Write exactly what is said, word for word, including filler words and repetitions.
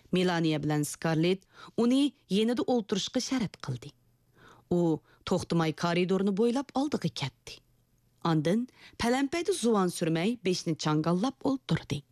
Melania bilan Scarlett uni yenida o'ltirishga shart qildi. U to'xtamay koridorni bo'ylab oldiga ketdi. Ondan palampayda zuvan sürmey beşini çangallab o'ltirdi.